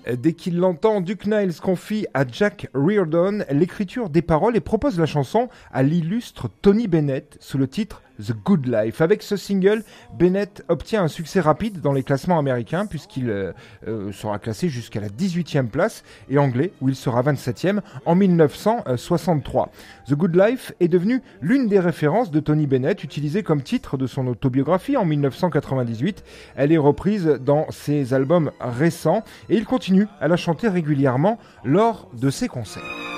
Dès qu'il l'entend, Duke Niles confie à Jack Reardon l'écriture des paroles et propose la chanson à l'illustre Tony Bennett sous le titre The Good Life. Avec ce single, Bennett obtient un succès rapide dans les classements américains puisqu'il sera classé jusqu'à la 18e place et anglais où il sera 27e en 1963. The Good Life est devenu l'une des références de Tony Bennett utilisée comme titre de son autobiographie en 1998. Elle est reprise dans ses albums récents et il continue à la chanter régulièrement lors de ses concerts.